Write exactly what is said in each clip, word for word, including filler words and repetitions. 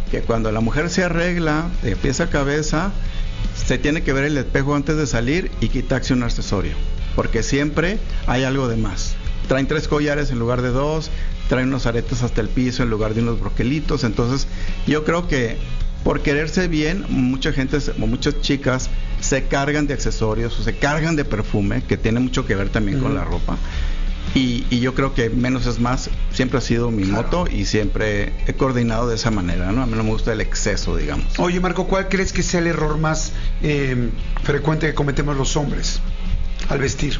que cuando la mujer se arregla de pies a cabeza, se tiene que ver el espejo antes de salir y quitarse un accesorio, porque siempre hay algo de más. Traen tres collares en lugar de dos, traen unos aretes hasta el piso en lugar de unos broquelitos. Entonces yo creo que por quererse bien, mucha gente, muchas chicas se cargan de accesorios o se cargan de perfume, que tiene mucho que ver también uh-huh. con la ropa. Y, y yo creo que menos es más, siempre ha sido mi claro. moto y siempre he coordinado de esa manera, ¿no? A mí no me gusta el exceso, digamos. Oye, Marco, ¿cuál crees que sea el error más eh, frecuente que cometemos los hombres al vestir?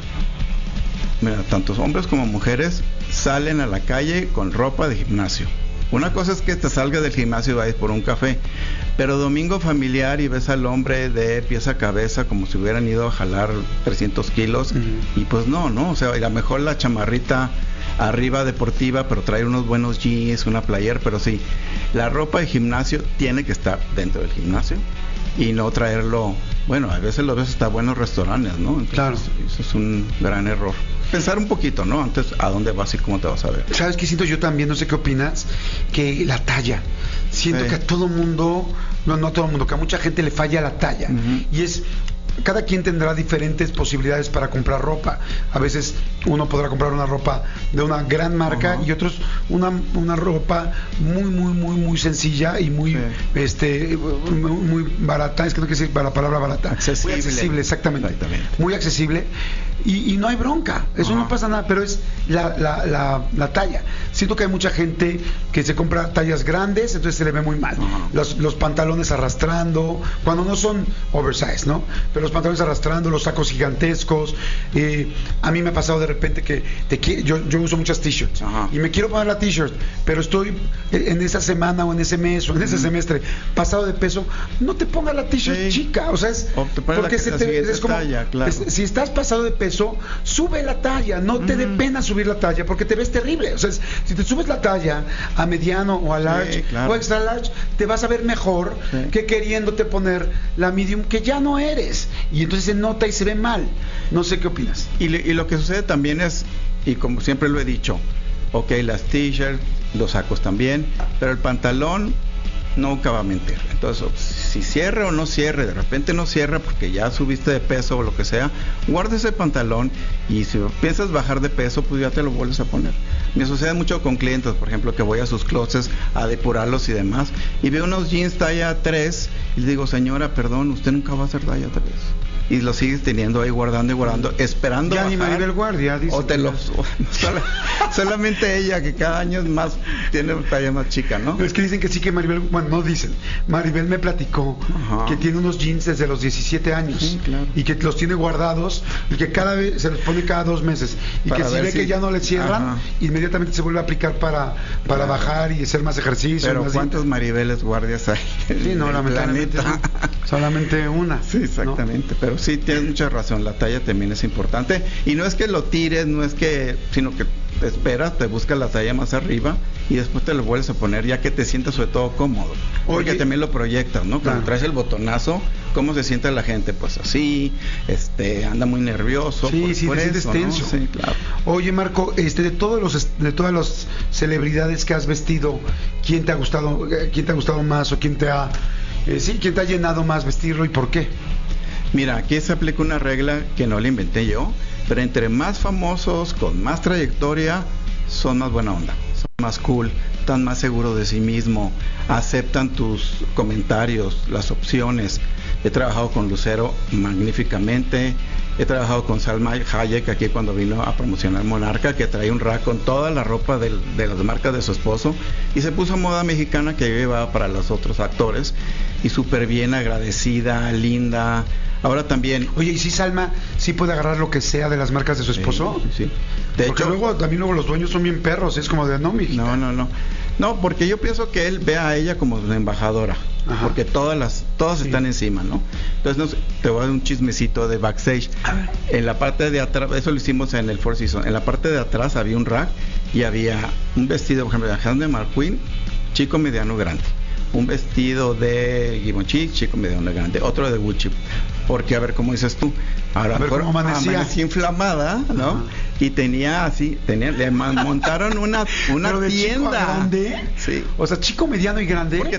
Mira, tantos hombres como mujeres salen a la calle con ropa de gimnasio. Una cosa es que te salgas del gimnasio y vayas por un café, pero domingo familiar y ves al hombre de pies a cabeza como si hubieran ido a jalar trescientos kilos, uh-huh. y pues no, ¿no? O sea, a lo mejor la chamarrita arriba deportiva, pero traer unos buenos jeans, una player, pero sí, la ropa de gimnasio tiene que estar dentro del gimnasio y no traerlo, bueno, a veces lo ves hasta buenos restaurantes, ¿no? Entonces, claro. Eso es un gran error. Pensar un poquito, ¿no? Antes, ¿a dónde vas y cómo te vas a ver? ¿Sabes qué siento yo también? No sé qué opinas. Que la talla. Siento sí. que a todo mundo, no, no a todo mundo, que a mucha gente le falla la talla. Uh-huh. Y es... Cada quien tendrá diferentes posibilidades para comprar ropa. A veces uno podrá comprar una ropa de una gran marca uh-huh. y otros una, una ropa muy, muy, muy, muy sencilla y muy, sí. este, muy, muy barata. Es que no quiero decir la palabra barata. Accesible. Muy accesible, exactamente. exactamente. Muy accesible. Y, y no hay bronca. Eso uh-huh. no pasa nada, pero es la, la, la, la talla. Siento que hay mucha gente que se compra tallas grandes, entonces se le ve muy mal. Uh-huh. Los, los pantalones arrastrando, cuando no son oversize, ¿no? Pero los pantalones arrastrando, los sacos gigantescos. Eh, a mí me ha pasado de repente que te, yo, yo uso muchas t-shirts uh-huh. y me quiero poner la t-shirt, pero estoy en esa semana o en ese mes o en ese uh-huh. semestre pasado de peso. No te pongas la t-shirt sí. chica, o sea, es o te porque la, se te, es como talla, claro. es, si estás pasado de peso, sube la talla, no te uh-huh. dé pena subir la talla porque te ves terrible. O sea, es, si te subes la talla a mediano o a large sí, claro. o extra large, te vas a ver mejor sí. que queriéndote poner la medium que ya no eres. Y entonces se nota y se ve mal. No sé qué opinas. Y, le, y lo que sucede también es, y como siempre lo he dicho, ok, las t-shirts, los sacos también, pero el pantalón nunca va a mentir. Entonces, si cierra o no cierre, de repente no cierra porque ya subiste de peso o lo que sea, guarda ese pantalón y si piensas bajar de peso, pues ya te lo vuelves a poner. Me sucede mucho con clientes, por ejemplo, que voy a sus closets a depurarlos y demás, y veo unos jeans talla tres y le digo, señora, perdón, usted nunca va a hacer talla tres. Y lo sigues teniendo ahí guardando y guardando, esperando ya bajar. Ni Maribel Guardia dice o te lo, sola, solamente ella, que cada año es más, tiene una talla más chica, ¿no? Es que dicen que sí, que Maribel, bueno, no dicen, Maribel me platicó Ajá. que tiene unos jeans desde los diecisiete años sí, claro. y que los tiene guardados y que cada vez se los pone cada dos meses y para que si ve si... que ya no le cierran, Ajá. inmediatamente se vuelve a aplicar para, para claro. bajar y hacer más ejercicio. Pero más ¿cuántos Maribeles Guardias hay? Sí, no, lamentablemente no, solamente una. Sí, exactamente, ¿no? Pero sí, tienes mucha razón, la talla también es importante y no es que lo tires, no es que, sino que te esperas, te buscas la talla más arriba y después te lo vuelves a poner ya que te sientes sobre todo cómodo. Porque Oye, también lo proyectas, ¿no? Cuando claro. traes el botonazo, ¿cómo se siente la gente? Pues así, este, anda muy nervioso. Sí, por, sí, por te eso, sientes tenso. ¿no? Sí, claro. Oye, Marco, este, de todos los, de todas las celebridades que has vestido, ¿quién te ha gustado, quién te ha gustado más o quién te ha, eh, sí, quién te ha llenado más vestirlo y por qué? Mira, aquí se aplica una regla que no la inventé yo, pero entre más famosos, con más trayectoria, son más buena onda, son más cool, están más seguros de sí mismo, aceptan tus comentarios, las opciones. He trabajado con Lucero magníficamente, he trabajado con Salma Hayek aquí cuando vino a promocionar Monarca, que trae un rack con toda la ropa del, de las marcas de su esposo, y se puso moda mexicana que yo llevaba para los otros actores, y súper bien, agradecida, linda. Ahora también... Oye, ¿y si Salma sí puede agarrar lo que sea de las marcas de su esposo? Sí, sí. De porque hecho, luego también luego los dueños son bien perros, es como de no, mijita. No, no, no. No, porque yo pienso que él ve a ella como una embajadora, Ajá. porque todas las todas sí. están encima, ¿no? Entonces no sé, te voy a dar un chismecito de backstage. A ver. En la parte de atrás, eso lo hicimos en el Four Seasons, en la parte de atrás había un rack y había un vestido, por ejemplo, de Alejandro McQueen, chico, mediano, grande. Un vestido de Givenchy, chico, mediano, grande. Otro de Gucci. Porque, a ver, ¿cómo dices tú? Ahora, a ver, ¿cómo amanecía? Amanecía inflamada, ¿no? Ajá. Y tenía así, tenía, le montaron una, una ¿Pero de tienda. Chico a grande? Sí. O sea, chico, mediano y grande. Porque